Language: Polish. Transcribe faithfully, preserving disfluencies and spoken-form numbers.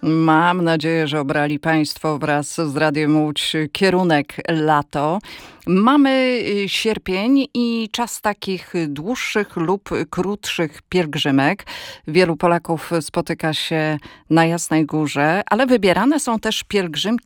Mam nadzieję, że obrali Państwo wraz z Radiem Łódź kierunek lato. Mamy y, sierpień i czas takich dłuższych lub krótszych pielgrzymek. Wielu Polaków spotyka się na Jasnej Górze, ale wybierane są też pielgrzymki